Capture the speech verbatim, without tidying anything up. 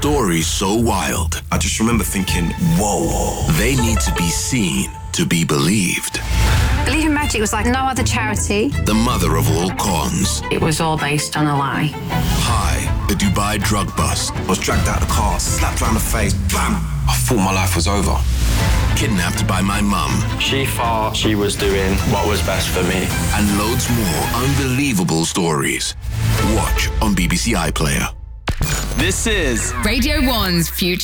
stories so wild. I just remember thinking, whoa. They need to be seen to be believed. Believe in Magic was like no other charity. The mother of all cons. It was all based on a lie. Hi, the Dubai drug bust. I was dragged out of the car, slapped around the face, bam! I thought my life was over. Kidnapped by my mum. She thought she was doing what was best for me. And loads more unbelievable stories. Watch on B B C iPlayer. This is Radio one's Future